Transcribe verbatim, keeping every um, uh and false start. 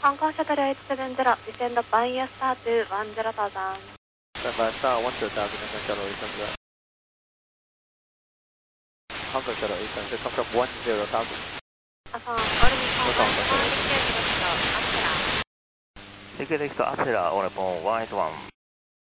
Hong Kong Shuttle eight seven zero, descend via star to one zero thousand. Via star one zero thousand, Hong Kong Shuttle eight seven zero. Hong Kong Shuttle eight seven zero, come from one zero thousand. Affirm, Orbital one one security next to Apsara. Security next to Apsara on the phone one eight one.